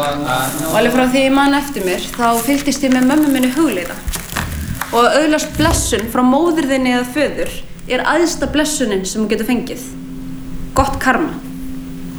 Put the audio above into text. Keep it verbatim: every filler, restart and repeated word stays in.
Og alveg frá því ég man eftir mér, þá fylgdist ég með mömmu minni hugleita. Og að öðlast blessun frá móður þinni eða föður er æðsta blessunin sem þú getur fengið. Gott karma.